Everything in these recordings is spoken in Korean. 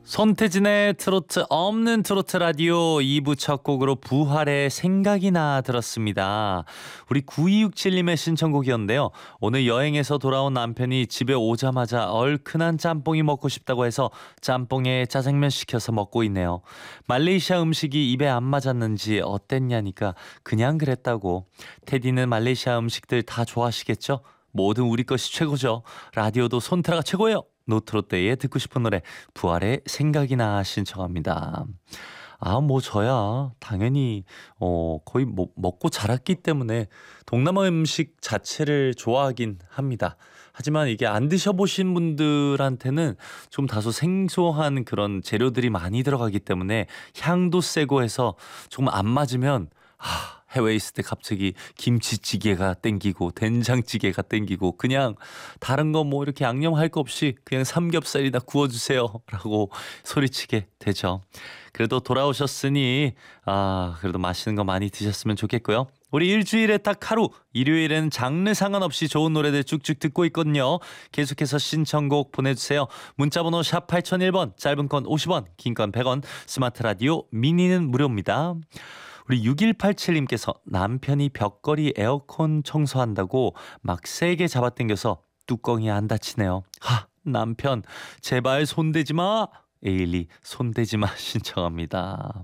손태진의 트로트 없는 트로트 라디오 2부 첫 곡으로 부활의 생각이 나 들었습니다. 우리 9267님의 신청곡이었는데요. 오늘 여행에서 돌아온 남편이 집에 오자마자 얼큰한 짬뽕이 먹고 싶다고 해서 짬뽕에 짜장면 시켜서 먹고 있네요. 말레이시아 음식이 입에 안 맞았는지 어땠냐니까 그냥 그랬다고. 테디는 말레이시아 음식들 다 좋아하시겠죠? 뭐든 우리 것이 최고죠. 라디오도 손트라가 최고예요. 노트로때에 듣고 싶은 노래 부활의 생각이 나 신청합니다. 뭐 저야 당연히 거의 먹고 자랐기 때문에 동남아 음식 자체를 좋아하긴 합니다. 하지만 이게 안 드셔보신 분들한테는 좀 다소 생소한 그런 재료들이 많이 들어가기 때문에 향도 세고 해서 조금 안 맞으면 해외에 있을 때 갑자기 김치찌개가 땡기고 된장찌개가 땡기고 그냥 다른 거 뭐 이렇게 양념할 거 없이 그냥 삼겹살이나 구워주세요 라고 소리치게 되죠. 그래도 돌아오셨으니 그래도 맛있는 거 많이 드셨으면 좋겠고요. 우리 일주일에 딱 하루 일요일에는 장르 상관없이 좋은 노래들 쭉쭉 듣고 있거든요. 계속해서 신청곡 보내주세요. 문자번호 샵 8001번, 짧은 건 50원, 긴 건 100원, 스마트 라디오 미니는 무료입니다. 우리 6187님께서 남편이 벽걸이 에어컨 청소한다고 막 세게 잡아당겨서 뚜껑이 안 닫히네요. 남편 제발 손대지 마. 에일리 손대지 마 신청합니다.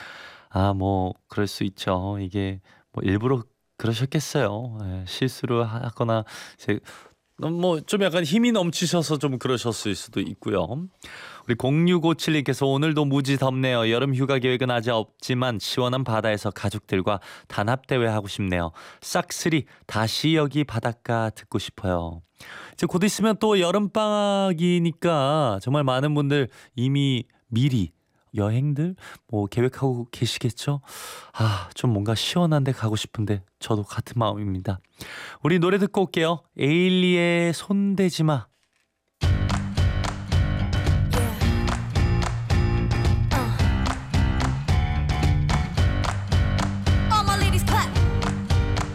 뭐 그럴 수 있죠. 이게 뭐 일부러 그러셨겠어요. 실수를 하거나 뭐 좀 약간 힘이 넘치셔서 좀 그러셨을 수도 있고요. 우리 0657님께서 오늘도 무지 덥네요. 여름 휴가 계획은 아직 없지만 시원한 바다에서 가족들과 단합대회 하고 싶네요. 싹쓸이 다시 여기 바닷가 듣고 싶어요. 이제 곧 있으면 또 여름방학이니까 정말 많은 분들 이미 미리 여행들 뭐 계획하고 계시겠죠? 좀 뭔가 시원한 데 가고 싶은데 저도 같은 마음입니다. 우리 노래 듣고 올게요. 에일리의 손대지마.